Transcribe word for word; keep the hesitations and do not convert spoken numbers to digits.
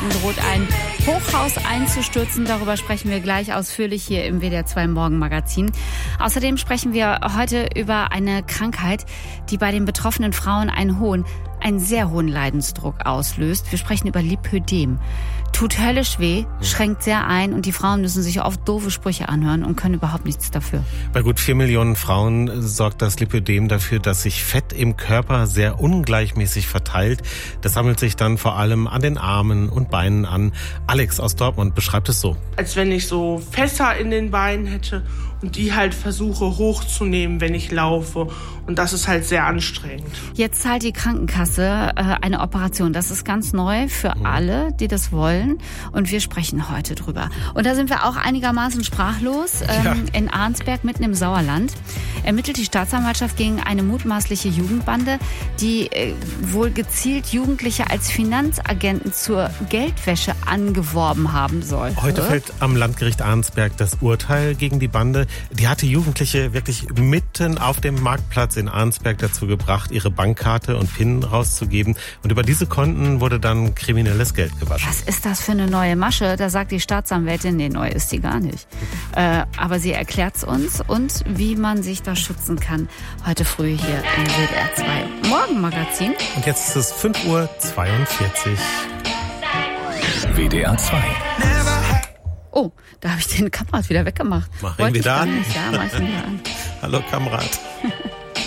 Morgen droht ein Hochhaus einzustürzen. Darüber sprechen wir gleich ausführlich hier im W D R zwei Morgenmagazin. Außerdem sprechen wir heute über eine Krankheit, die bei den betroffenen Frauen einen hohen, einen sehr hohen Leidensdruck auslöst. Wir sprechen über Lipödem. Tut höllisch weh, schränkt sehr ein und die Frauen müssen sich oft doofe Sprüche anhören und können überhaupt nichts dafür. Bei gut vier Millionen Frauen sorgt das Lipödem dafür, dass sich Fett im Körper sehr ungleichmäßig verteilt. Das sammelt sich dann vor allem an den Armen und Beinen an. Alex aus Dortmund beschreibt es so. Als wenn ich so Fässer in den Beinen hätte und die halt versuche hochzunehmen, wenn ich laufe. Und das ist halt sehr anstrengend. Jetzt zahlt die Krankenkasse äh, eine Operation. Das ist ganz neu für alle, die das wollen. Und wir sprechen heute drüber. Und da sind wir auch einigermaßen sprachlos. Ähm, ja. In Arnsberg, mitten im Sauerland, ermittelt die Staatsanwaltschaft gegen eine mutmaßliche Jugendbande, die äh, wohl gezielt Jugendliche als Finanzagenten zur Geldwäsche angeworben haben soll. Heute fällt am Landgericht Arnsberg das Urteil gegen die Bande. Die hatte Jugendliche wirklich mitten auf dem Marktplatz in Arnsberg dazu gebracht, ihre Bankkarte und PIN rauszugeben. Und über diese Konten wurde dann kriminelles Geld gewaschen. Was ist das für eine neue Masche? Da sagt die Staatsanwältin, nee, neu ist die gar nicht. Äh, aber sie erklärt es uns und wie man sich da schützen kann. Heute früh hier im W D R zwei Morgenmagazin. Und jetzt ist es fünf Uhr zweiundvierzig. W D R zwei. Oh, da habe ich den Kamerad wieder weggemacht. Mach ihn wieder an. Ja, mach ich ihn wieder an. Hallo Kamerad.